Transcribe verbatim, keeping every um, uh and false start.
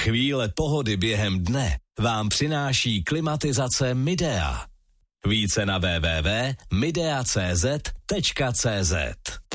Chvíle pohody během dne vám přináší klimatizace Midea. Více na w w w tečka midea tečka cz tečka cz.